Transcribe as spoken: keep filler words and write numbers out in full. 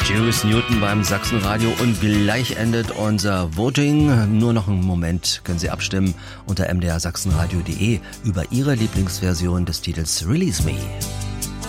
Juice Newton beim Sachsenradio und gleich endet unser Voting. Nur noch einen Moment können Sie abstimmen unter m d r sachsenradio punkt d e über Ihre Lieblingsversion des Titels Release Me.